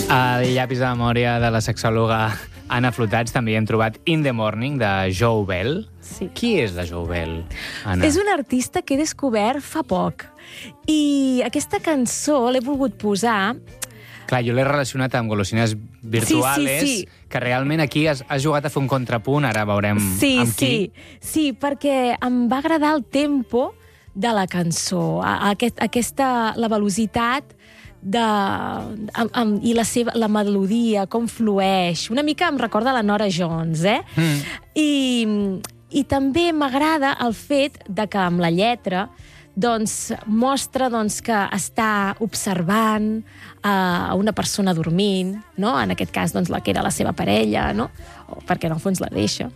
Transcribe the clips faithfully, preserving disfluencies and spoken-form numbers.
Al llapis de memòria de la sexòloga Anna Flotats també hi hem trobat In the Morning, de Joe Bell. Sí. Qui és la Joe Bell, Anna? És un artista que he descobert fa poc. I aquesta cançó l'he volgut posar... Clar, jo l'he relacionat amb golosines virtuales, sí, sí, sí. que realment aquí has, has jugat a fer un contrapunt, ara veurem sí, amb qui. Sí, sí, perquè em va agradar el tempo de la cançó, aquest, aquesta, la velocitat de, amb, amb, i la, seva, la melodia, com flueix. Una mica em recorda la Norah Jones, eh? Mm. I, I també m'agrada el fet de que amb la lletra doncs, mostra doncs, que està observant uh, una persona dormint, no? En aquest cas doncs, la que era la seva parella, no? O perquè en el fons la deixa.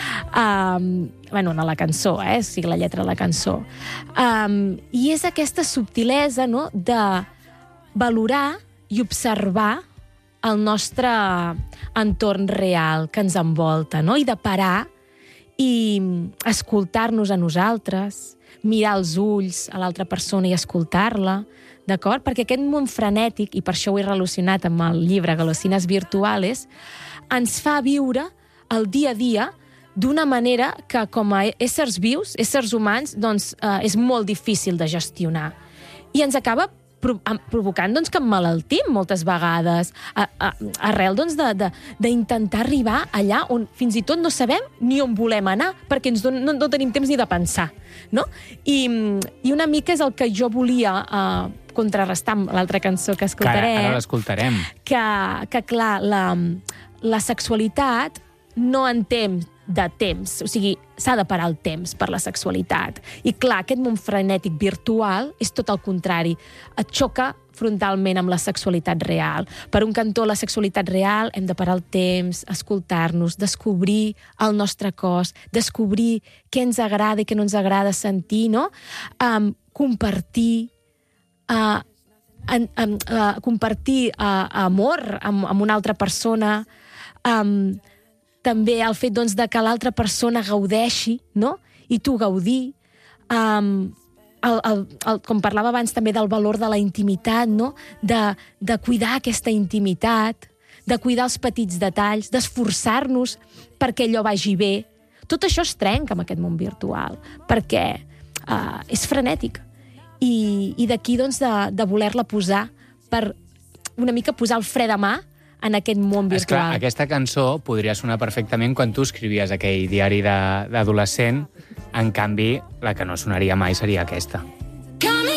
Um, bueno, no la cançó, eh? O sigui, la lletra de la cançó. Um, I és aquesta subtilesa, no?, de valorar i observar el nostre entorn real que ens envolta, no? I de parar i escoltar-nos a nosaltres, mirar els ulls a l'altra persona i escoltar-la, d'acord? Perquè aquest món frenètic, i per això ho he relacionat amb el llibre Golosines Virtuales, ens fa viure el dia a dia d'una manera que, com a éssers vius, éssers humans, doncs, eh, és molt difícil de gestionar. I ens acaba provocant doncs, que emmalaltim moltes vegades, a, a, arrel doncs, d'intentar arribar allà on fins i tot no sabem ni on volem anar, perquè ens don, no, no tenim temps ni de pensar. No? I, I una mica és el que jo volia uh, contrarrestar amb l'altra cançó que escoltarem. Que ara l'escoltarem. Que, que, clar, la, la sexualitat no en temps de temps, o sigui, s'ha de parar el temps per la sexualitat. I clar, aquest món frenètic virtual és tot el contrari, et xoca frontalment amb la sexualitat real. Per un cantó, la sexualitat real, hem de parar el temps, escoltar-nos, descobrir el nostre cos, descobrir què ens agrada i què no ens agrada sentir, no? Um, compartir, uh, en, en, uh, compartir uh, amor amb, amb una altra persona, um, també el fet doncs, de que l'altra persona gaudeixi, no? I tu gaudir. Um, el, el, el, com parlava abans també del valor de la intimitat, no? De, de cuidar aquesta intimitat, de cuidar els petits detalls, d'esforçar-nos perquè allò vagi bé. Tot això es trenca amb aquest món virtual, perquè uh, és frenètic. I, i d'aquí doncs, de, de voler-la posar per una mica posar el fre de mà en aquest món virtual. Esclar, aquesta cançó podria sonar perfectament quan tu escrivies aquell diari d'adolescent, en canvi, la que no sonaria mai seria aquesta.